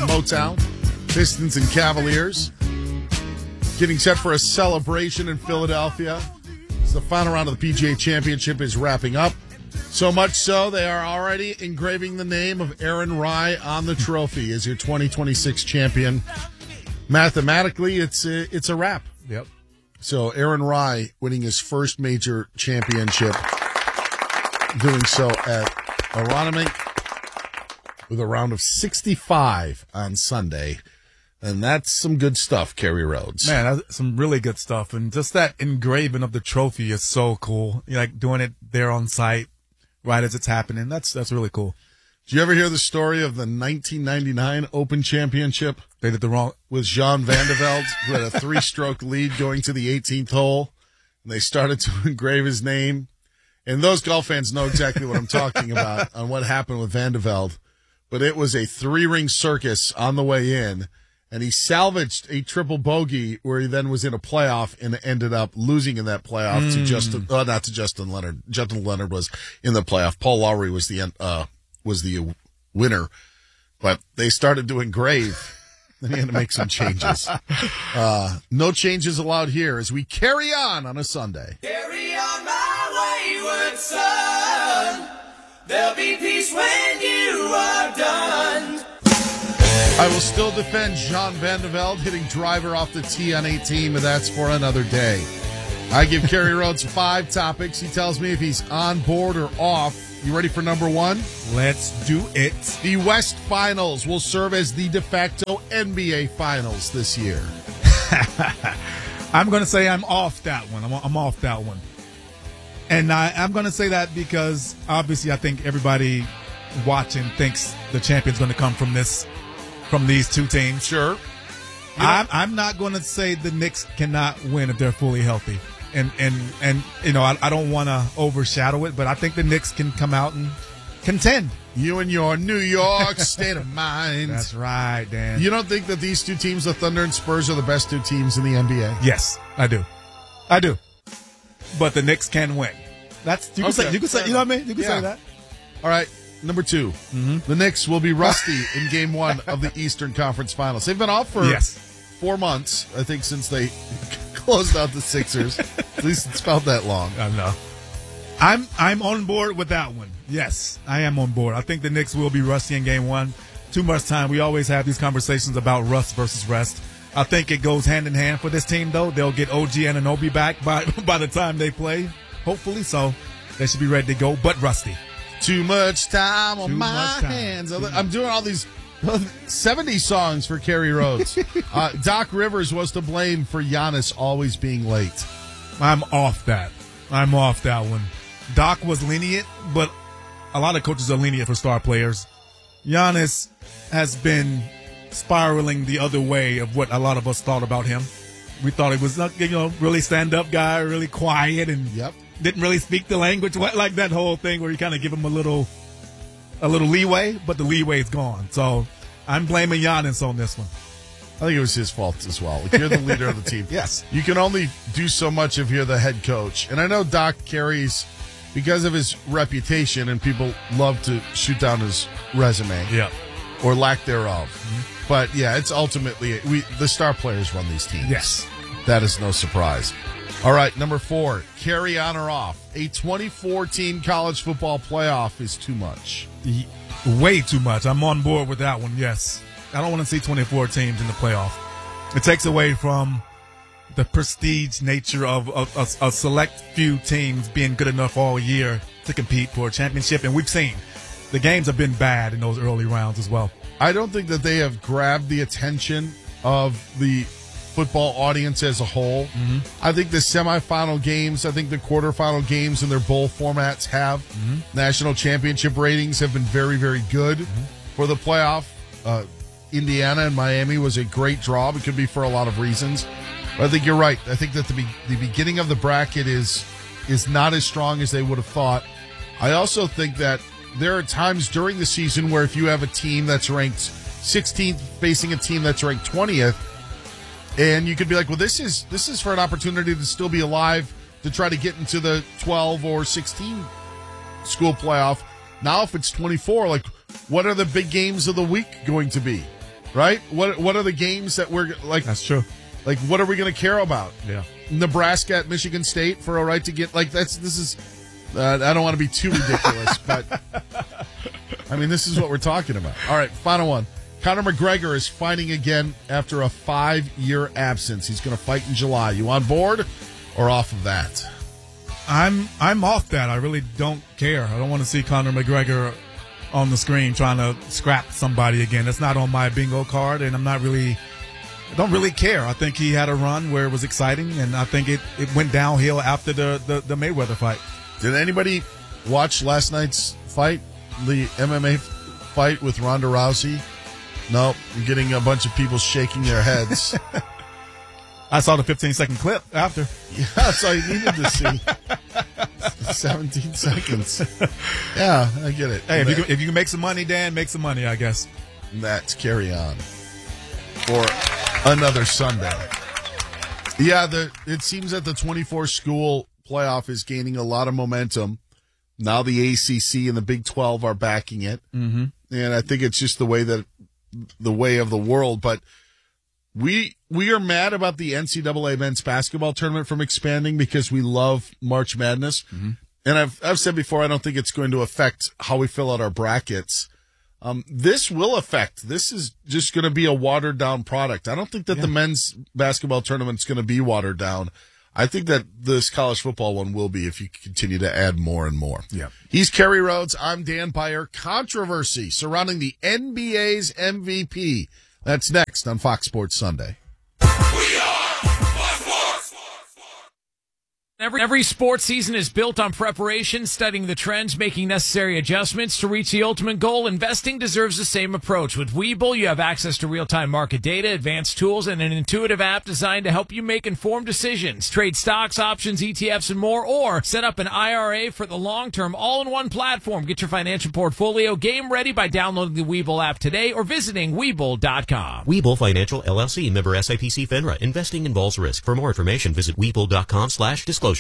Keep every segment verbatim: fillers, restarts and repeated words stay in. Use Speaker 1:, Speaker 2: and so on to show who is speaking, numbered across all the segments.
Speaker 1: Motown. Pistons and Cavaliers getting set for a celebration in Philadelphia. So the final round of the P G A Championship is wrapping up. So much so, they are already engraving the name of Aaron Rai on the trophy as your twenty twenty-six champion. Mathematically, it's a, it's a wrap.
Speaker 2: Yep.
Speaker 1: So Aaron Rai winning his first major championship, doing so at Aronimink with a round of sixty-five on Sunday. And that's some good stuff, Kerry Rhodes.
Speaker 2: Man, that's some really good stuff. And just that engraving of the trophy is so cool. You like doing it there on site right as it's happening. That's that's really cool.
Speaker 1: Did you ever hear the story of the nineteen ninety-nine Open Championship?
Speaker 2: They did the wrong
Speaker 1: with Jean Van de Velde, who had a three-stroke lead going to the eighteenth hole. And they started to engrave his name. And those golf fans know exactly what I'm talking about on what happened with Van de Velde. But it was a three-ring circus on the way in. And he salvaged a triple bogey where he then was in a playoff and ended up losing in that playoff mm. to Justin, uh, not to Justin Leonard. Justin Leonard was in the playoff. Paul Lowry was the, uh, was the winner, but they started to engrave. Then he had to make some changes. Uh, no changes allowed here as we carry on on a Sunday.
Speaker 3: Carry on my wayward son. There'll be peace when you are done.
Speaker 1: I will still defend Jean Van de Velde hitting driver off the tee on eighteen, but that's for another day. I give Kerry Rhodes five topics. He tells me if he's on board or off. You ready for number one?
Speaker 2: Let's do it.
Speaker 1: The West Finals will serve as the de facto N B A Finals this year.
Speaker 2: I'm going to say I'm off that one. I'm, I'm off that one. And I, I'm going to say that because obviously I think everybody watching thinks the champion's going to come from this. From these two teams.
Speaker 1: Sure. You know,
Speaker 2: I'm, I'm not going to say the Knicks cannot win if they're fully healthy. And, and, and you know, I, I don't want to overshadow it, but I think the Knicks can come out and contend.
Speaker 1: You and your New York state of mind.
Speaker 2: That's right, Dan.
Speaker 1: You don't think that these two teams, the Thunder and Spurs, are the best two teams in the N B A?
Speaker 2: Yes, I do. I do. But the Knicks can win. That's you can
Speaker 1: okay.
Speaker 2: say you can say you know what I mean? You can
Speaker 1: yeah.
Speaker 2: say that.
Speaker 1: All right. Number two, mm-hmm. the Knicks will be rusty in game one of the Eastern Conference Finals. They've been off for
Speaker 2: yes.
Speaker 1: four months, I think, since they closed out the Sixers. At least it's felt that long.
Speaker 2: I know. I'm I'm on board with that one. Yes, I am on board. I think the Knicks will be rusty in game one. Too much time. We always have these conversations about rust versus rest. I think it goes hand in hand for this team, though. They'll get O G Anunoby back by, by the time they play, hopefully. So they should be ready to go, but rusty.
Speaker 1: Too much time on
Speaker 2: Too
Speaker 1: my
Speaker 2: time.
Speaker 1: hands. I'm doing all these seventies songs for Kerry Rhodes. uh, Doc Rivers was to blame for Giannis always being late.
Speaker 2: I'm off that. I'm off that one. Doc was lenient, but a lot of coaches are lenient for star players. Giannis has been spiraling the other way of what a lot of us thought about him. We thought he was, you know, really stand-up guy, really quiet, and
Speaker 1: yep.
Speaker 2: didn't really speak the language, like that whole thing where you kind of give him a little a little leeway, but the leeway is gone. So I'm blaming Giannis on this one.
Speaker 1: I think it was his fault as well. Like, you're the leader of the team.
Speaker 2: Yes.
Speaker 1: You can only do so much if you're the head coach. And I know Doc carries, because of his reputation, and people love to shoot down his resume.
Speaker 2: Yeah.
Speaker 1: Or lack thereof. Mm-hmm. But, yeah, it's ultimately, we the star players run these teams.
Speaker 2: Yes.
Speaker 1: That is no surprise. All right, number four, carry on or off. A twenty-four team college football playoff is too much.
Speaker 2: Way too much. I'm on board with that one, yes. I don't want to see twenty-four teams in the playoff. It takes away from the prestige nature of a, a, a select few teams being good enough all year to compete for a championship. And we've seen the games have been bad in those early rounds as well.
Speaker 1: I don't think that they have grabbed the attention of the football audience as a whole.
Speaker 2: Mm-hmm.
Speaker 1: I think the semifinal games, I think the quarterfinal games in their bowl formats have.
Speaker 2: Mm-hmm.
Speaker 1: National championship ratings have been very, very good
Speaker 2: mm-hmm.
Speaker 1: for the playoff. Uh, Indiana and Miami was a great draw. It could be for a lot of reasons. But I think you're right. I think that the, be- the beginning of the bracket is is not as strong as they would have thought. I also think that there are times during the season where if you have a team that's ranked sixteenth facing a team that's ranked twentieth, and you could be like, well, this is this is for an opportunity to still be alive to try to get into the twelve or sixteen school playoff. Now, if it's twenty-four, like, what are the big games of the week going to be? right? What What are the games that we're like?
Speaker 2: That's true.
Speaker 1: Like, what are we going to care about?
Speaker 2: Yeah.
Speaker 1: Nebraska at Michigan State for a right to get like that's this is. Uh, I don't want to be too ridiculous, but I mean this is what we're talking about. All right, final one. Conor McGregor is fighting again after a five-year absence. He's going to fight in July. You on board or off of that?
Speaker 2: I'm I'm off that. I really don't care. I don't want to see Conor McGregor on the screen trying to scrap somebody again. That's not on my bingo card, and I'm not really I don't really care. I think he had a run where it was exciting, and I think it, it went downhill after the, the, the Mayweather fight.
Speaker 1: Did anybody watch last night's fight, the M M A fight with Ronda Rousey? No, I'm getting a bunch of people shaking their heads.
Speaker 2: I saw the fifteen-second clip after.
Speaker 1: Yeah, that's all you needed to see. seventeen seconds. Yeah, I get it.
Speaker 2: Hey, if you, can, if you can make some money, Dan, make some money, I guess.
Speaker 1: Let's carry on for another Sunday. Yeah, the it seems that the twenty-four school playoff is gaining a lot of momentum. Now the A C C and the Big twelve are backing it.
Speaker 2: Mm-hmm.
Speaker 1: And I think it's just the way that the way of the world. But we we are mad about the N C double A men's basketball tournament from expanding because we love March Madness. Mm-hmm. And I've I've said before, I don't think it's going to affect how we fill out our brackets. Um, this will affect. This is just going to be a watered down product. I don't think that yeah. the men's basketball tournament is going to be watered down. I think that this college football one will be if you continue to add more and more.
Speaker 2: Yeah.
Speaker 1: He's Kerry Rhodes. I'm Dan Beyer. Controversy surrounding the N B A's M V P. That's next on Fox Sports Sunday.
Speaker 3: We are Fox Sports.
Speaker 4: Every, every sports season is built on preparation, studying the trends, making necessary adjustments to reach the ultimate goal. Investing deserves the same approach. With Webull, you have access to real-time market data, advanced tools, and an intuitive app designed to help you make informed decisions. Trade stocks, options, E T Fs, and more, or set up an I R A for the long term, all in one platform. Get your financial portfolio game ready by downloading the Webull app today or visiting Webull dot com.
Speaker 5: Webull Financial, L L C, member S I P C FINRA. Investing involves risk. For more information, visit Webull dot com slash disclosures.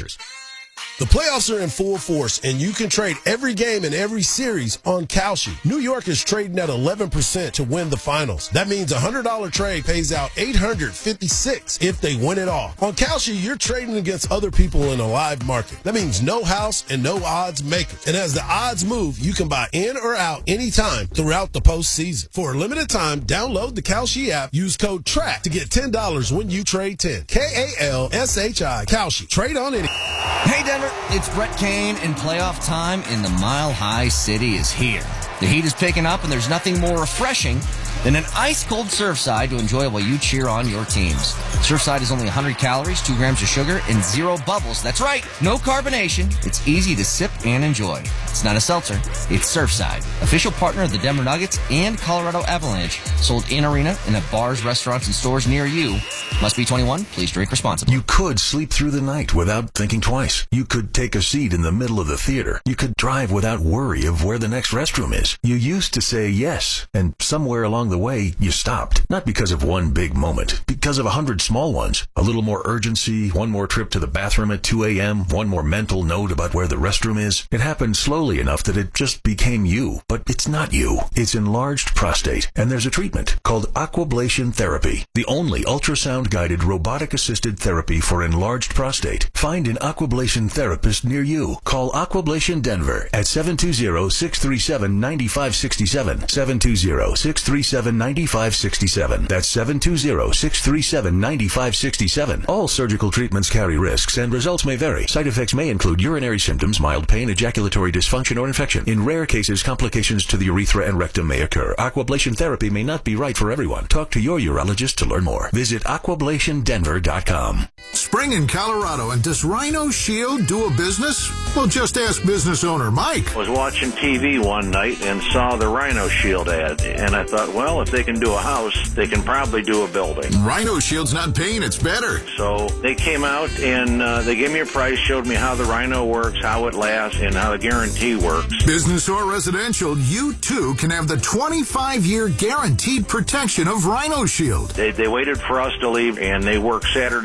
Speaker 6: The playoffs are in full force, and you can trade every game and every series on Kalshi. New York is trading at eleven percent to win the finals. That means a one hundred dollars trade pays out eight hundred fifty-six dollars if they win it all. On Kalshi, you're trading against other people in a live market. That means no house and no odds makers. And as the odds move, you can buy in or out anytime throughout the postseason. For a limited time, download the Kalshi app. Use code TRACK to get ten dollars when you trade ten. K A L S H I. Kalshi. Trade on any.
Speaker 7: Hey, Denver, it's Brett Kane, and playoff time in the Mile High City is here. The heat is picking up, and there's nothing more refreshing than an ice-cold Surfside to enjoy while you cheer on your teams. Surfside is only one hundred calories, two grams of sugar, and zero bubbles. That's right, no carbonation. It's easy to sip and enjoy. It's not a seltzer, it's Surfside, official partner of the Denver Nuggets and Colorado Avalanche. Sold in arena and at bars, restaurants, and stores near you. Must be twenty-one. Please drink responsibly.
Speaker 8: You could sleep through the night without thinking twice. You could take a seat in the middle of the theater. You could drive without worry of where the next restroom is. You used to say yes, and somewhere along the way, you stopped. Not because of one big moment, because of a hundred small ones. A little more urgency, one more trip to the bathroom at two a.m., one more mental note about where the restroom is. It happened slowly enough that it just became you. But it's not you. It's enlarged prostate, and there's a treatment called Aquablation Therapy, the only ultrasound-guided robotic-assisted therapy for enlarged prostate. Find an Aquablation therapist near you. Call Aquablation Denver at seven two zero, six three seven, nine five six seven, seven two zero, six three seven, nine five six seven. That's seven two zero, six three seven, nine five six seven. All surgical treatments carry risks, and results may vary. Side effects may include urinary symptoms, mild pain, ejaculatory dysfunction, or infection. In rare cases, complications to the urethra and rectum may occur. Aquablation therapy may not be right for everyone. Talk to your urologist to learn more. Visit aquablation denver dot com.
Speaker 9: Spring in Colorado, and does Rhino Shield do a business? Well, just ask business owner Mike.
Speaker 10: I was watching T V one night and saw the Rhino Shield ad, and I thought, well, if they can do a house, they can probably do a building.
Speaker 9: Rhino Shield's not paint, it's better.
Speaker 10: So they came out and uh, they gave me a price, showed me how the Rhino works, how it lasts, and how the guarantee works.
Speaker 9: Business or residential, you too can have the twenty-five year guaranteed protection of Rhino Shield.
Speaker 10: They, they waited for us to leave, and they work Saturday and Sunday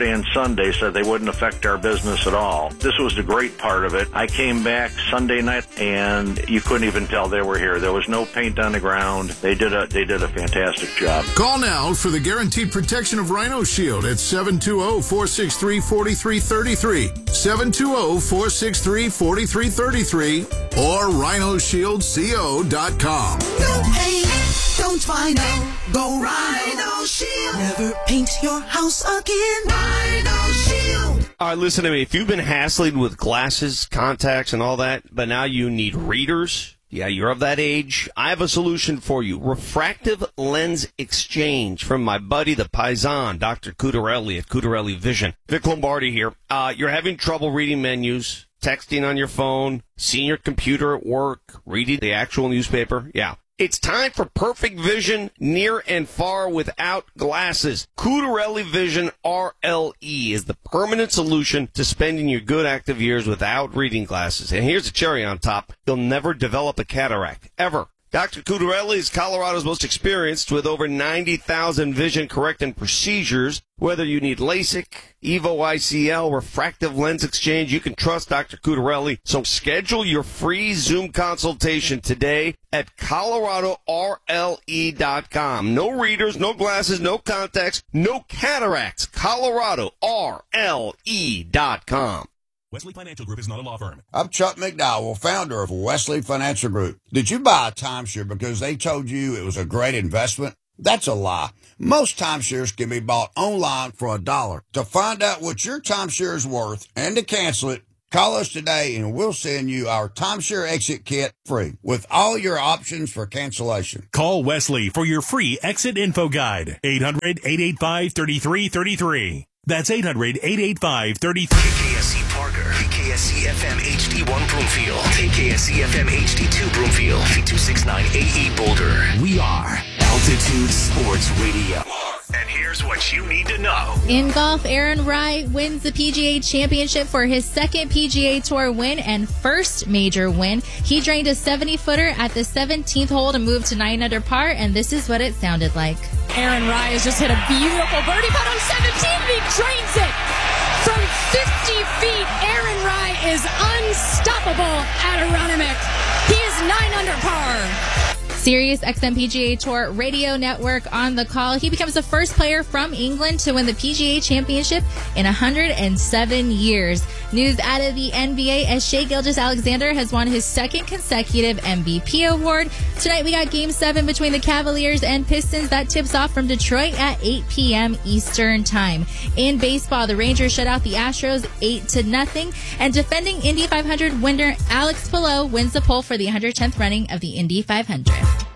Speaker 10: Sunday said they wouldn't affect our business at all. This was the great part of it. I came back Sunday night, and you couldn't even tell they were here. There was no paint on the ground. They did a they did a fantastic job.
Speaker 9: Call now for the guaranteed protection of Rhino Shield at seven two zero, four six three, four three three three, seven two zero, four six three, four three three three, or rhino shield co dot com.
Speaker 3: No paint, don't Rhino. Go Rhino Shield. Never paint your house again. Rhino Shield.
Speaker 11: All right, listen to me. If you've been hassling with glasses, contacts, and all that, but now you need readers, yeah, you're of that age, I have a solution for you. Refractive Lens Exchange from my buddy, the Paisan, Doctor Cudarelli at Cudarelli Vision. Vic Lombardi here. Uh, you're having trouble reading menus, texting on your phone, seeing your computer at work, reading the actual newspaper. Yeah. It's time for perfect vision near and far without glasses. Cudarelli Vision R L E is the permanent solution to spending your good active years without reading glasses. And here's the cherry on top. You'll never develop a cataract, ever. Doctor Cudarelli is Colorado's most experienced with over ninety thousand vision-correcting procedures. Whether you need LASIK, EVO I C L, refractive lens exchange, you can trust Doctor Cudarelli. So schedule your free Zoom consultation today at Colorado R L E dot com. No readers, no glasses, no contacts, no cataracts. Colorado R L E dot com.
Speaker 12: Wesley Financial Group is not a law firm.
Speaker 13: I'm Chuck McDowell, founder of Wesley Financial Group. Did you buy a timeshare because they told you it was a great investment? That's a lie. Most timeshares can be bought online for a dollar. To find out what your timeshare is worth and to cancel it, call us today and we'll send you our timeshare exit kit free with all your options for cancellation.
Speaker 12: Call Wesley for your free exit info guide. eight hundred, eight eight five, three three three three. That's eight hundred, eight eight five, three three three three.
Speaker 14: K K S C Parker, K K S C F M H D one Broomfield, K K S C F M H D two Broomfield, K two sixty-nine A E Boulder. We are Altitude Sports Radio. And here's what you need to know.
Speaker 15: In golf, Aaron Rai wins the P G A Championship for his second P G A Tour win and first major win. He drained a seventy-footer at the seventeenth hole to move to nine under par, and this is what it sounded like.
Speaker 16: Aaron Rai has just hit a beautiful birdie putt on seventeen, and he drains it from fifty feet. Aaron Rai is unstoppable at Aronimink. He is nine under par.
Speaker 15: Sirius X M P G A Tour Radio Network on the call. He becomes the first player from England to win the P G A Championship in one hundred seven years. News out of the N B A as Shai Gilgeous-Alexander has won his second consecutive M V P award. Tonight we got Game seven between the Cavaliers and Pistons. That tips off from Detroit at eight p.m. Eastern Time. In baseball, the Rangers shut out the Astros eight to nothing. And defending Indy five hundred winner Alex Palou wins the pole for the one hundred tenth running of the Indy five hundred.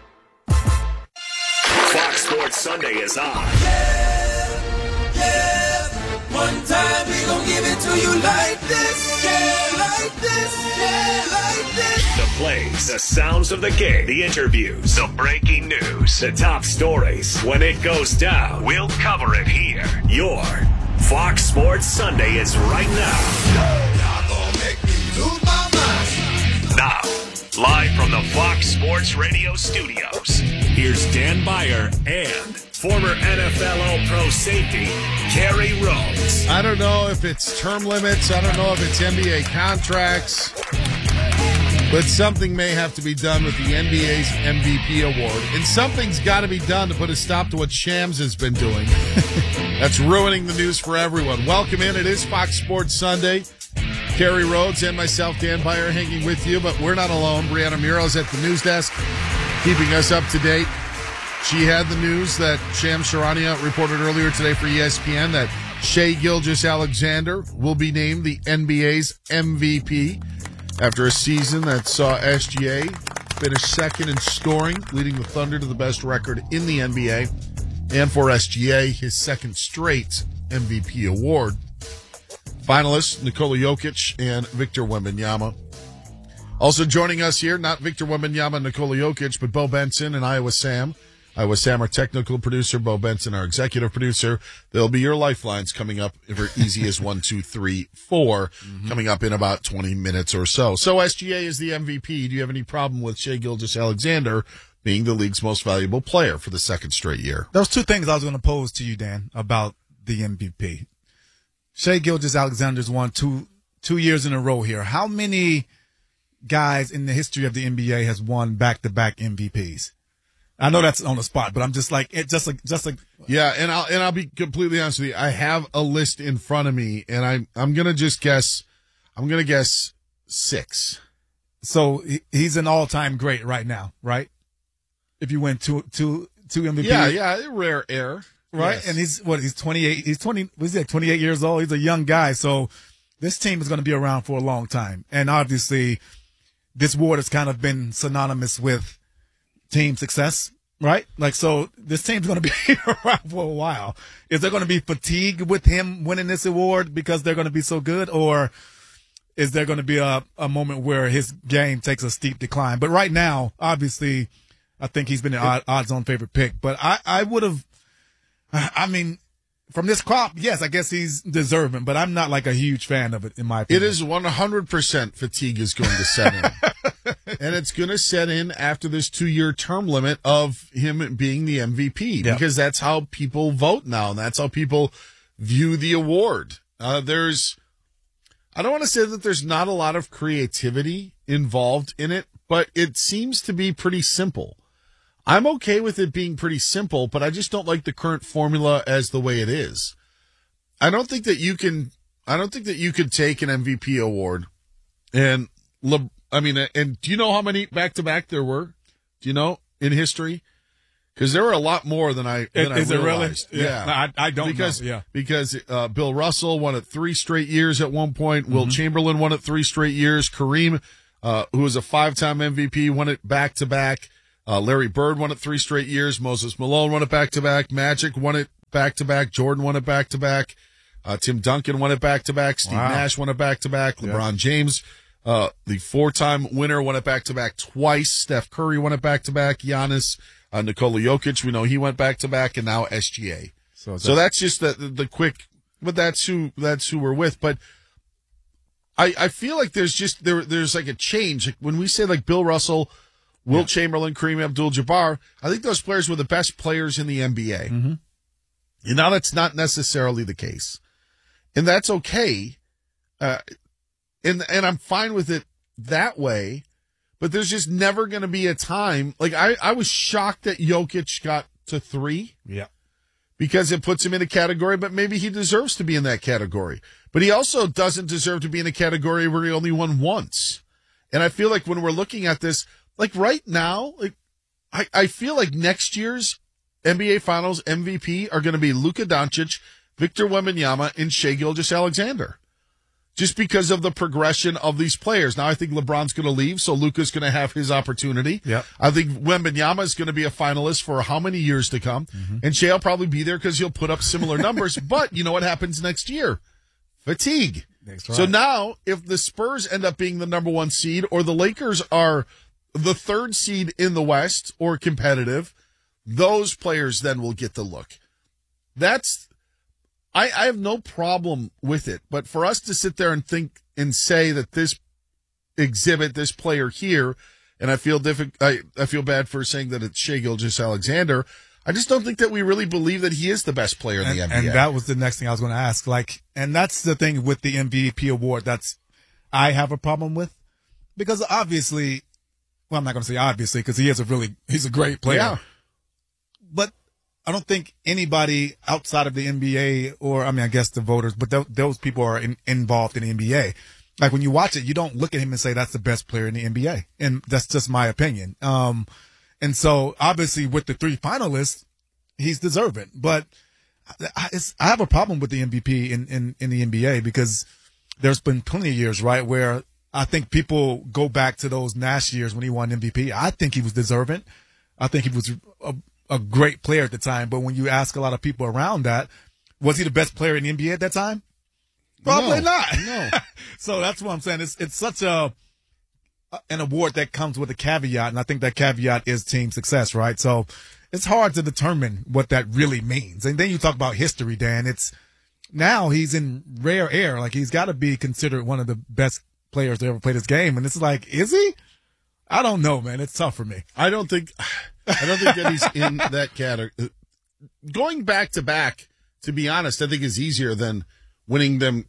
Speaker 14: Fox Sports Sunday is on.
Speaker 3: Yeah, yeah. One time we gon' give it to you like this. Yeah, like this. Yeah, like this.
Speaker 14: The plays, the sounds of the game, the interviews, the breaking news, the top stories. When it goes down, we'll cover it here. Your Fox Sports Sunday is right now.
Speaker 3: Y'all gon' make me lose my mind.
Speaker 14: Now, live from the Fox Sports Radio studios, here's Dan Beyer and former N F L All-Pro safety, Kerry Rhodes.
Speaker 1: I don't know if it's term limits. I don't know if it's N B A contracts. But something may have to be done with the N B A's M V P award. And something's got to be done to put a stop to what Shams has been doing. That's ruining the news for everyone. Welcome in. It is Fox Sports Sunday. Kerry Rhodes and myself, Dan Beyer, hanging with you. But we're not alone. Brianna Muro's at the news desk, keeping us up to date. She had the news that Shams Charania reported earlier today for E S P N that Shai Gilgeous-Alexander will be named the N B A's M V P after a season that saw S G A finish second in scoring, leading the Thunder to the best record in the N B A. And for S G A, his second straight M V P award. Finalists, Nikola Jokic and Victor Wembanyama. Also joining us here, not Victor Wembanyama and Nikola Jokic, but Bo Benson and Iowa Sam. Iowa Sam, our technical producer, Bo Benson, our executive producer. They'll be your lifelines coming up for easy as one, two, three, four, mm-hmm. coming up in about twenty minutes or so. So S G A is the M V P. Do you have any problem with Shai Gilgeous-Alexander being the league's most valuable player for the second straight year?
Speaker 2: There's two things I was going to pose to you, Dan, about the M V P. Shai Gilgeous-Alexander's won two two years in a row here. How many guys in the history of the N B A has won back-to-back M V Ps? I know that's on the spot, but I'm just like it. Just like just like
Speaker 1: yeah. And I'll and I'll be completely honest with you. I have a list in front of me, and I'm I'm gonna just guess. I'm gonna guess six.
Speaker 2: So he, he's an all-time great right now, right? If you win two two two M V Ps,
Speaker 1: yeah, yeah, rare air,
Speaker 2: right?
Speaker 1: Yes.
Speaker 2: And he's what? He's twenty-eight. He's twenty. Was he like twenty-eight years old? He's a young guy. So this team is going to be around for a long time, and obviously, this award has kind of been synonymous with team success, right? Like, so this team's going to be around for a while. Is there going to be fatigue with him winning this award because they're going to be so good, or is there going to be a, a moment where his game takes a steep decline? But right now, obviously, I think he's been an odd, odds-on favorite pick. But I, I would have, I mean, from this crop, yes, I guess he's deserving, but I'm not like a huge fan of it, in my opinion.
Speaker 1: It is one hundred percent fatigue is going to set in. And it's going to set in after this two-year term limit of him being the M V P,
Speaker 2: Yeah.
Speaker 1: because that's how people vote now, and that's how people view the award. Uh, there's, I don't want to say that there's not a lot of creativity involved in it, but it seems to be pretty simple. I'm okay with it being pretty simple, but I just don't like the current formula as the way it is. I don't think that you can, I don't think that you could take an M V P award and, Le, I mean, and do you know how many back-to-back there were? Do you know in history? Because there were a lot more than I, than
Speaker 2: Is
Speaker 1: I
Speaker 2: it really?
Speaker 1: realized.
Speaker 2: Yeah.
Speaker 1: Yeah.
Speaker 2: No, I, I don't
Speaker 1: because,
Speaker 2: know. Yeah.
Speaker 1: Because uh, Bill Russell won it three straight years at one point. Will
Speaker 2: Mhm.
Speaker 1: Chamberlain won it three straight years. Kareem, uh, who was a five-time M V P, won it back-to-back. Uh, Larry Bird won it three straight years. Moses Malone won it back-to-back. Magic won it back-to-back. Jordan won it back-to-back. Uh, Tim Duncan won it back-to-back. Steve
Speaker 2: Wow.
Speaker 1: Nash won it back-to-back.
Speaker 2: Yeah.
Speaker 1: LeBron James, uh, the four-time winner, won it back-to-back twice. Steph Curry won it back-to-back. Giannis, uh, Nikola Jokic, we know he went back-to-back, and now S G A.
Speaker 2: So,
Speaker 1: So that's just the, the, the quick, but that's who, that's who we're with. But I, I feel like there's just, there, there's like a change. Like when we say like Bill Russell, Will
Speaker 2: Yeah.
Speaker 1: Chamberlain, Kareem Abdul-Jabbar, I think those players were the best players in the N B A.
Speaker 2: Mhm.
Speaker 1: And now that's not necessarily the case. And that's okay. Uh, and, and I'm fine with it that way, but there's just never going to be a time. Like I, I was shocked that Jokic got to three.
Speaker 2: Yeah.
Speaker 1: Because it puts him in a category, but maybe he deserves to be in that category. But he also doesn't deserve to be in a category where he only won once. And I feel like when we're looking at this, like right now, like I, I feel like next year's N B A Finals M V P are going to be Luka Doncic, Victor Wembanyama, and Shai Gilgeous-Alexander. Just because of the progression of these players. Now I think LeBron's going to leave, so Luka's going to have his opportunity.
Speaker 2: Yep.
Speaker 1: I think Wembanyama is going to be a finalist for how many years to come.
Speaker 2: Mm-hmm.
Speaker 1: And Shai will probably be there because he'll put up similar numbers. But you know what happens next year? Fatigue.
Speaker 2: That's
Speaker 1: So
Speaker 2: right.
Speaker 1: now, if the Spurs end up being the number one seed, or the Lakers are the third seed in the West or competitive, those players then will get the look. That's, I, I have no problem with it. But for us to sit there and think and say that this exhibit, this player here, and I feel diffi- I, I feel bad for saying that it's Shai Gilgeous-Alexander, I just don't think that we really believe that he is the best player in
Speaker 2: and,
Speaker 1: the N B A.
Speaker 2: and that was the next thing I was going to ask. Like, and that's the thing with the M V P award that's I have a problem with, because obviously, well, I'm not going to say obviously because he is a really he's a great player,
Speaker 1: Yeah.
Speaker 2: but I don't think anybody outside of the N B A, or I mean, I guess the voters, but th- those people are in, involved in the N B A. Like when you watch it, you don't look at him and say that's the best player in the N B A, and that's just my opinion. Um, and so obviously with the three finalists, he's deserving. But I, it's, I have a problem with the M V P in, in, in the N B A because there's been plenty of years, right, where I think people go back to those Nash years when he won M V P. I think he was deserving. I think he was a, a great player at the time. But when you ask a lot of people around that, was he the best player in the N B A at that time? Probably
Speaker 1: No,
Speaker 2: not.
Speaker 1: no.
Speaker 2: So that's what I'm saying. It's it's such a an award that comes with a caveat, and I think that caveat is team success, right? So it's hard to determine what that really means. And then you talk about history, Dan. It's now he's in rare air. Like he's got to be considered one of the best players to ever play this game. And it's like, is he? I don't know, man. It's tough for me.
Speaker 1: I don't think, I don't think that he's in that category. Going back to back, to be honest, I think is easier than winning them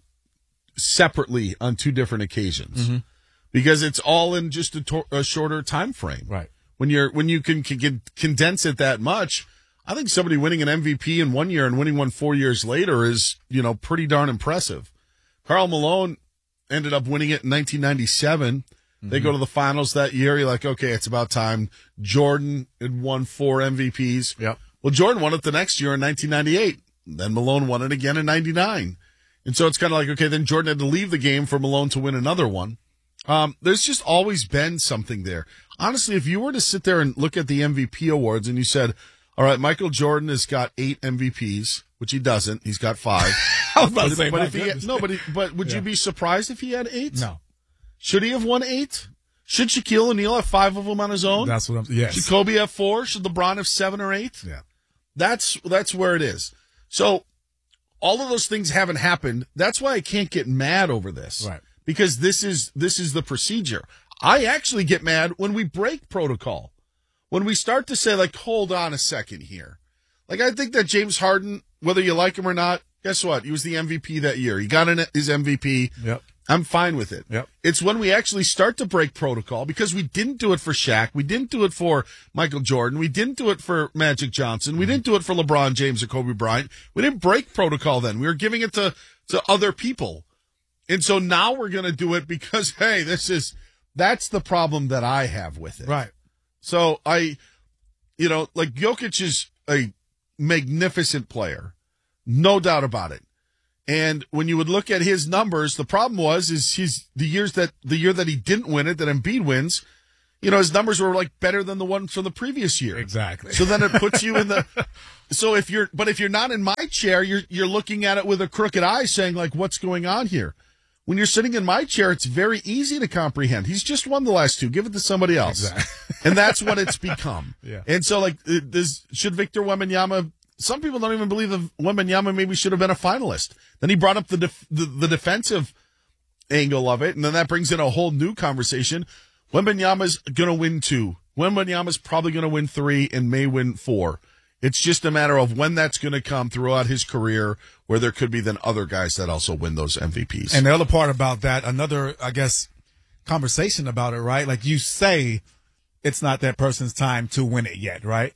Speaker 1: separately on two different occasions
Speaker 2: Mm-hmm.
Speaker 1: because it's all in just a, to- a shorter time frame.
Speaker 2: Right.
Speaker 1: When you're when you can, can condense it that much, I think somebody winning an M V P in one year and winning one four years later is, you know, pretty darn impressive. Karl Malone ended up winning it in nineteen ninety-seven. Mm-hmm. They go to the finals that year. You're like, okay, it's about time. Jordan had won four M V Ps.
Speaker 2: Yep.
Speaker 1: Well, Jordan won it the next year in nineteen ninety-eight. Then Malone won it again in ninety-nine. And so it's kind of like, okay, then Jordan had to leave the game for Malone to win another one. Um, there's just always been something there. Honestly, if you were to sit there and look at the M V P awards and you said, all right, Michael Jordan has got eight M V Ps, which he doesn't. He's got five.
Speaker 2: I was about
Speaker 1: but,
Speaker 2: to say,
Speaker 1: but
Speaker 2: my
Speaker 1: if he had,
Speaker 2: goodness.
Speaker 1: no, but, he, but would
Speaker 2: Yeah.
Speaker 1: you be surprised if he had eight?
Speaker 2: No.
Speaker 1: Should he have won eight? Should Shaquille O'Neal have five of them on his own?
Speaker 2: That's what I'm. Yes.
Speaker 1: Should Kobe have four? Should LeBron have seven or eight?
Speaker 2: Yeah.
Speaker 1: That's that's where it is. So all of those things haven't happened. That's why I can't get mad over this.
Speaker 2: Right.
Speaker 1: Because this is this is the procedure. I actually get mad when we break protocol. When we start to say, like, hold on a second here. Like, I think that James Harden, whether you like him or not, guess what? He was the M V P that year. He got in his M V P.
Speaker 2: Yep.
Speaker 1: I'm fine with it.
Speaker 2: Yep.
Speaker 1: It's when we actually start to break protocol because we didn't do it for Shaq. We didn't do it for Michael Jordan. We didn't do it for Magic Johnson. We didn't do it for LeBron James or Kobe Bryant. We didn't break protocol then. We were giving it to, to other people. And so now we're going to do it because, hey, this is, that's the problem that I have with it.
Speaker 2: Right.
Speaker 1: So I, you know, like Jokic is a magnificent player. No doubt about it. And when you would look at his numbers, the problem was is he's the years that the year that he didn't win it, that Embiid wins, you know, his numbers were like better than the ones from the previous year.
Speaker 2: Exactly.
Speaker 1: So then it puts you in the so if you're but if you're not in my chair, you're you're looking at it with a crooked eye saying like what's going on here? When you're sitting in my chair, it's very easy to comprehend. He's just won the last two. Give it to somebody else.
Speaker 2: Exactly.
Speaker 1: And that's what it's become.
Speaker 2: Yeah.
Speaker 1: And so like this should Victor Wembanyama some people don't even believe that Wembanyama maybe should have been a finalist. Then he brought up the, def- the the defensive angle of it, and then that brings in a whole new conversation. Wembanyama's going to win two. Wembanyama's probably going to win three and may win four. It's just a matter of when that's going to come throughout his career, where there could be then other guys that also win those M V Ps.
Speaker 2: And the other part about that, another, I guess, conversation about it, right? Like you say, it's not that person's time to win it yet, right?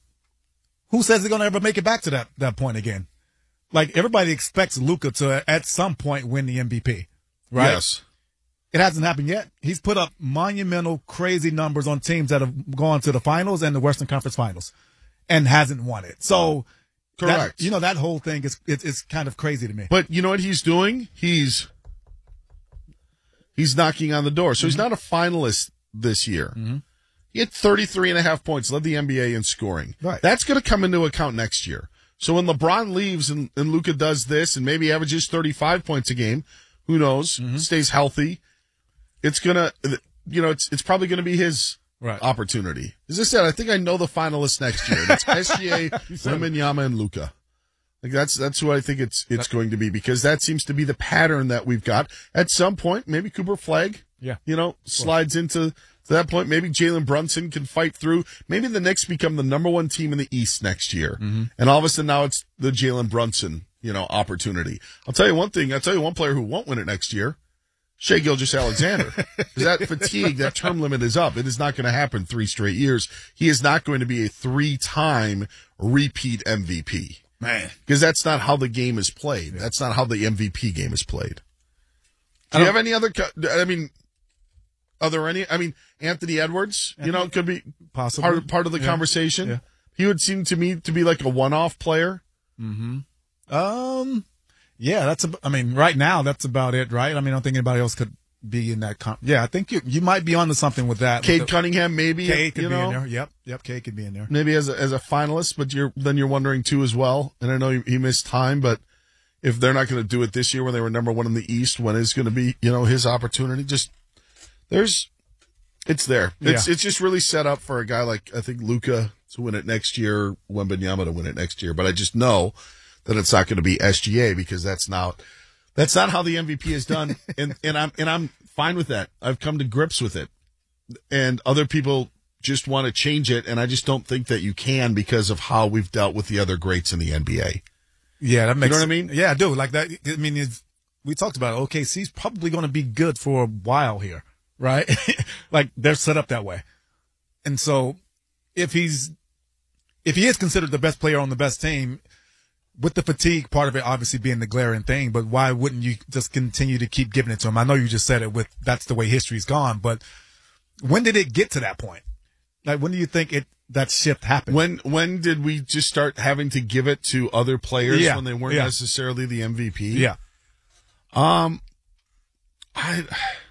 Speaker 2: Who says they're going to ever make it back to that, that point again? Like, everybody expects Luka to, at some point, win the M V P, right?
Speaker 1: Yes.
Speaker 2: It hasn't happened yet. He's put up monumental, crazy numbers on teams that have gone to the finals and the Western Conference Finals and hasn't won it. So,
Speaker 1: correct.
Speaker 2: That, you know, that whole thing is it's, it's kind of crazy to me.
Speaker 1: But you know what he's doing? He's he's knocking on the door. So mm-hmm. he's not a finalist this year.
Speaker 2: Mm-hmm.
Speaker 1: He had thirty-three and a half points, led the N B A in scoring.
Speaker 2: Right.
Speaker 1: That's going to come into account next year. So when LeBron leaves and, and Luka does this and maybe averages thirty-five points a game, who knows, mm-hmm. stays healthy, it's going to, you know, it's it's probably going to be his
Speaker 2: right.
Speaker 1: opportunity. As I said, I think I know the finalists next year. It's S G A, Wembanyama, and Luka. Like that's that's who I think it's it's going to be because that seems to be the pattern that we've got. At some point, maybe Cooper Flagg,
Speaker 2: yeah,
Speaker 1: you know, slides into to that point. Maybe Jalen Brunson can fight through. Maybe the Knicks become the number one team in the East next year,
Speaker 2: mm-hmm.
Speaker 1: and all of a sudden now it's the Jalen Brunson, you know, opportunity. I'll tell you one thing. I'll tell you one player who won't win it next year. Shai Gilgeous-Alexander. Because that fatigue, that term limit is up. It is not going to happen three straight years. He is not going to be a three-time repeat M V P.
Speaker 2: Man.
Speaker 1: Because that's not how the game is played. Yeah. That's not how the M V P game is played. Do you have any other, I mean, are there any, I mean, Anthony Edwards, you know, could be
Speaker 2: possibly
Speaker 1: part, part of the
Speaker 2: yeah.
Speaker 1: conversation.
Speaker 2: Yeah.
Speaker 1: He would seem to me to be like a one-off player.
Speaker 2: Mm-hmm. Um, yeah, that's, a, I mean, right now, that's about it, right? I mean, I don't think anybody else could be in that. Com- yeah, I think you you might be onto something with that.
Speaker 1: Cade
Speaker 2: with the,
Speaker 1: Cunningham, maybe.
Speaker 2: Cade could
Speaker 1: you
Speaker 2: be
Speaker 1: know?
Speaker 2: in there. Yep, yep, Cade could be in there.
Speaker 1: Maybe as a, as a finalist, but you're then you're wondering too as well. And I know he, he missed time, but if they're not going to do it this year when they were number one in the East, when is going to be, you know, his opportunity? Just there's, it's there. It's
Speaker 2: Yeah.
Speaker 1: it's just really set up for a guy like I think Luka to win it next year, Wembanyama to win it next year. But I just know that it's not going to be S G A because that's not that's not how the M V P is done, and and I'm and I'm fine with that. I've come to grips with it, and other people just want to change it, and I just don't think that you can because of how we've dealt with the other greats in the N B A.
Speaker 2: Yeah, that makes.
Speaker 1: You know what I mean?
Speaker 2: Yeah, I do. Like that. I mean, it's we talked about it. O K C's probably going to be good for a while here, right? Like they're set up that way. And so if he's, if he is considered the best player on the best team, with the fatigue part of it obviously being the glaring thing, but why wouldn't you just continue to keep giving it to him? I know you just said it with that's the way history's gone, but when did it get to that point? Like when do you think it that shift happened?
Speaker 1: When when did we just start having to give it to other players
Speaker 2: Yeah.
Speaker 1: when they weren't
Speaker 2: Yeah.
Speaker 1: necessarily the M V P?
Speaker 2: Yeah.
Speaker 1: Um, I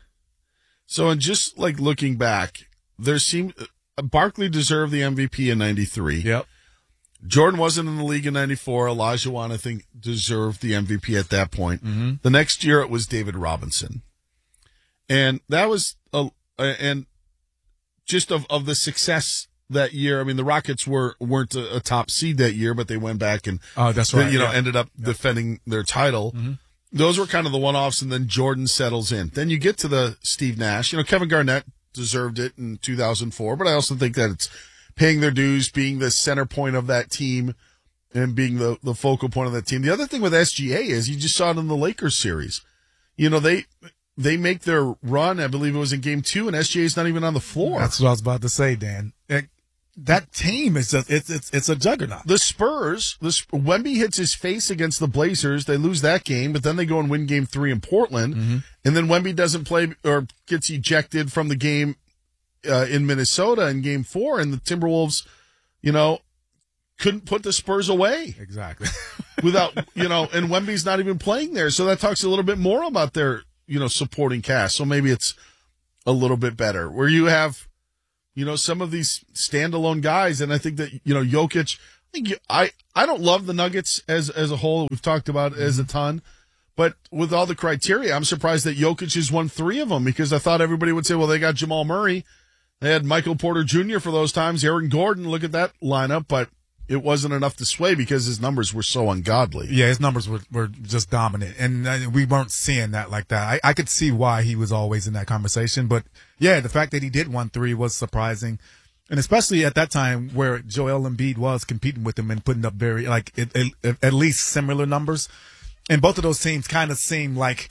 Speaker 1: so in just like looking back, there seemed Barkley deserved the M V P in ninety-three.
Speaker 2: Yep.
Speaker 1: Jordan wasn't in the league in ninety-four. Olajuwon, I think, deserved the M V P at that point.
Speaker 2: Mm-hmm.
Speaker 1: The next year, it was David Robinson. And that was, a, and just of, of the success that year, I mean, the Rockets were, weren't a, a top seed that year, but they went back and,
Speaker 2: Oh, that's right,
Speaker 1: you know,
Speaker 2: yeah.
Speaker 1: ended up defending their title.
Speaker 2: Mm-hmm.
Speaker 1: Those were kind of the one-offs, and then Jordan settles in. Then you get to the Steve Nash. You know, Kevin Garnett deserved it in two thousand four, but I also think that it's paying their dues, being the center point of that team, and being the, the focal point of that team. The other thing with S G A is you just saw it in the Lakers series. You know, they they make their run, I believe it was in game two, and S G A's not even on the floor.
Speaker 2: That's what I was about to say, Dan. It, that team is just, it's, it's, it's a juggernaut.
Speaker 1: The Spurs, the Sp- Wemby hits his face against the Blazers. They lose that game, but then they go and win game three in Portland.
Speaker 2: Mm-hmm.
Speaker 1: And then Wemby doesn't play or gets ejected from the game uh, in Minnesota in game four, and the Timberwolves, you know, couldn't put the Spurs away.
Speaker 2: Exactly.
Speaker 1: Without, you know, and Wemby's not even playing there. So that talks a little bit more about their, you know, supporting cast. So maybe it's a little bit better where you have, you know, some of these standalone guys. And I think that, you know, Jokic, I think you, I, I don't love the Nuggets as, as a whole. We've talked about it as a ton, but with all the criteria, I'm surprised that Jokic has won three of them because I thought everybody would say, well, they got Jamal Murray. They had Michael Porter Junior for those times, Aaron Gordon. Look at that lineup, but it wasn't enough to sway because his numbers were so ungodly.
Speaker 2: Yeah, his numbers were, were just dominant, and uh, we weren't seeing that like that. I, I could see why he was always in that conversation, but yeah, the fact that he did win three was surprising, and especially at that time where Joel Embiid was competing with him and putting up very like it, it, at least similar numbers, and both of those teams kind of seem like,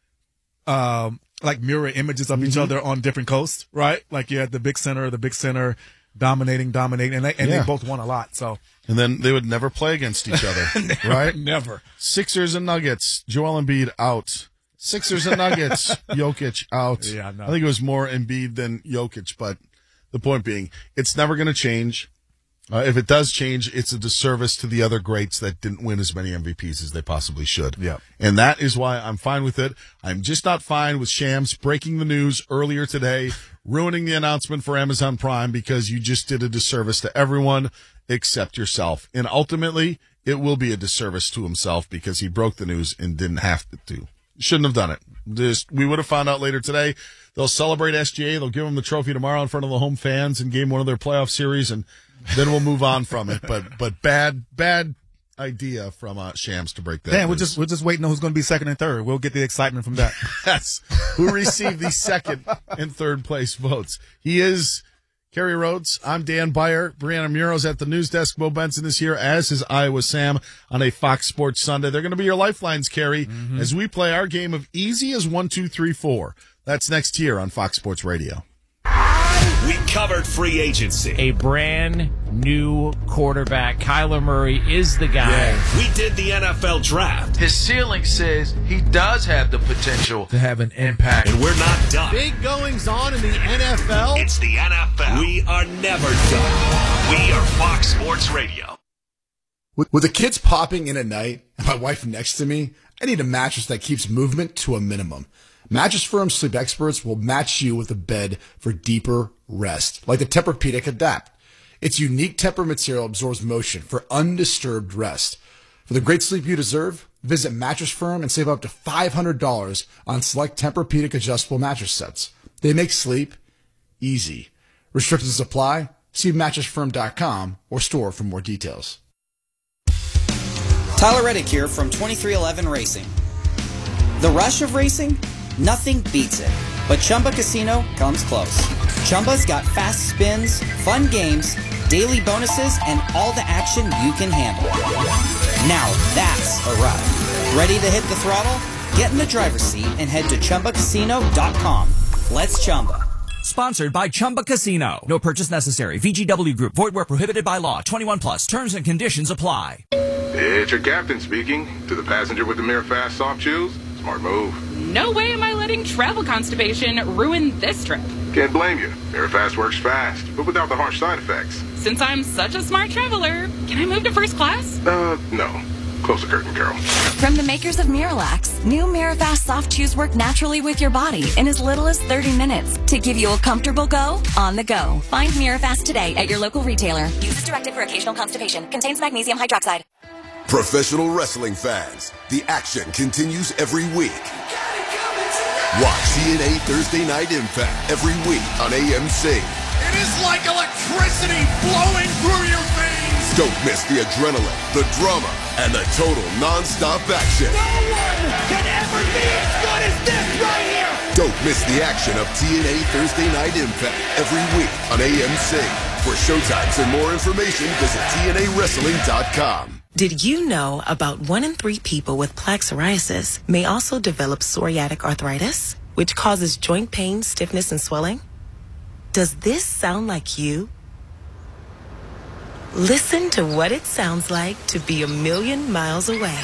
Speaker 2: um, like mirror images of mm-hmm. each other on different coasts, right? Like you had the big center, the big center. Dominating, dominating, and they, and
Speaker 1: yeah.
Speaker 2: they both won a lot. So,
Speaker 1: and then they would never play against each other,
Speaker 2: never,
Speaker 1: right?
Speaker 2: Never.
Speaker 1: Sixers and Nuggets. Joel Embiid out. Sixers and Nuggets. Jokic out.
Speaker 2: Yeah, no.
Speaker 1: I think it was more Embiid than Jokic, but the point being, it's never going to change. Uh, if it does change, it's a disservice to the other greats that didn't win as many M V Ps as they possibly should.
Speaker 2: Yeah.
Speaker 1: And that is why I'm fine with it. I'm just not fine with Shams breaking the news earlier today, ruining the announcement for Amazon Prime because you just did a disservice to everyone except yourself. And ultimately, it will be a disservice to himself because he broke the news and didn't have to. Shouldn't have done it. Just, we would have found out later today. They'll celebrate S G A. They'll give him the trophy tomorrow in front of the home fans in game one of their playoff series, and then we'll move on from it. But but bad bad idea from uh, Shams to break that.
Speaker 2: Dan, we're
Speaker 1: news.
Speaker 2: just we're just waiting on who's going to be second and third. We'll get the excitement from that.
Speaker 1: Yes, who received the second and third place votes? He is Kerry Rhodes. I'm Dan Beyer. Brianna Muro's at the news desk. Bo Benson is here, as is Iowa Sam on a Fox Sports Sunday. They're going to be your lifelines, Kerry, mm-hmm. as we play our game of easy as one, two, three, four. That's next here on Fox Sports Radio.
Speaker 12: We covered free agency.
Speaker 4: A brand new quarterback. Kyler Murray is the guy.
Speaker 12: Yeah. We did the N F L draft.
Speaker 3: His ceiling says he does have the potential
Speaker 4: to have an impact.
Speaker 12: And we're not done.
Speaker 17: Big goings on in the N F L.
Speaker 12: It's the N F L. We are never done. We are Fox Sports Radio.
Speaker 17: With, with the kids popping in at night and my wife next to me, I need a mattress that keeps movement to a minimum. Mattress Firm Sleep Experts will match you with a bed for deeper rest, like the Tempur-Pedic Adapt. Its unique Tempur material absorbs motion for undisturbed rest. For the great sleep you deserve, visit Mattress Firm and save up to five hundred dollars on select Tempur-Pedic adjustable mattress sets. They make sleep easy. Restrictions apply. See mattress firm dot com or store for more details.
Speaker 18: Tyler Reddick here from twenty-three eleven Racing. The rush of racing? Nothing beats it. But Chumba Casino comes close. Chumba's got fast spins, fun games, daily bonuses, and all the action you can handle. Now that's a ride. Ready to hit the throttle? Get in the driver's seat and head to Chumba Casino dot com. Let's Chumba.
Speaker 19: Sponsored by Chumba Casino. No purchase necessary. V G W Group. Void where prohibited by law. twenty-one plus. Terms and conditions apply.
Speaker 20: It's your captain speaking. To the passenger with the Mirafast soft chews, smart move.
Speaker 21: No way am I letting travel constipation ruin this trip.
Speaker 20: Can't blame you. Mirafast works fast, but without the harsh side effects.
Speaker 21: Since I'm such a smart traveler, can I move to first class?
Speaker 20: Uh, no. Close the curtain, Carol.
Speaker 22: From the makers of Miralax, new Mirafast soft chews work naturally with your body in as little as thirty minutes to give you a comfortable go on the go. Find Mirafast today at your local retailer. Use as directed for occasional constipation. Contains magnesium hydroxide.
Speaker 23: Professional wrestling fans, the action continues every week. Watch T N A Thursday Night Impact every week on A M C.
Speaker 3: It is like electricity flowing through your veins.
Speaker 23: Don't miss the adrenaline, the drama, and the total non-stop action.
Speaker 3: No one can ever be as good as this right here.
Speaker 23: Don't miss the action of T N A Thursday Night Impact every week on A M C. For showtimes and more information, visit T N A wrestling dot com.
Speaker 24: Did you know about one in three people with plaque psoriasis may also develop psoriatic arthritis, which causes joint pain, stiffness, and swelling? Does this sound like you? Listen to what it sounds like to be a million miles away.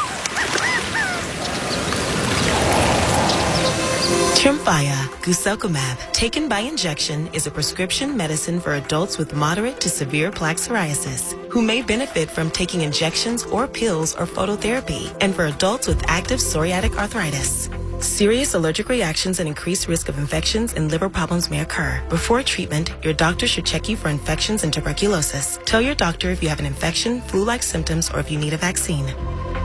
Speaker 24: Tremfya guselkumab, taken by injection, is a prescription medicine for adults with moderate to severe plaque psoriasis who may benefit from taking injections or pills or phototherapy, and for adults with active psoriatic arthritis. Serious allergic reactions and increased risk of infections and liver problems may occur. Before treatment, your doctor should check you for infections and tuberculosis. Tell your doctor if you have an infection, flu-like symptoms, or if you need a vaccine.